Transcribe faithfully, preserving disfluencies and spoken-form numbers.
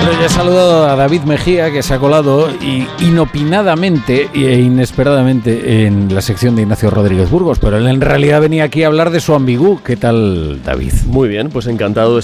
Bueno, ya he saludado a David Mejía, que se ha colado y inopinadamente e inesperadamente en la sección de Ignacio Rodríguez Burgos, pero él en realidad venía aquí a hablar de su ambigú. ¿Qué tal, David? Muy bien, pues encantado de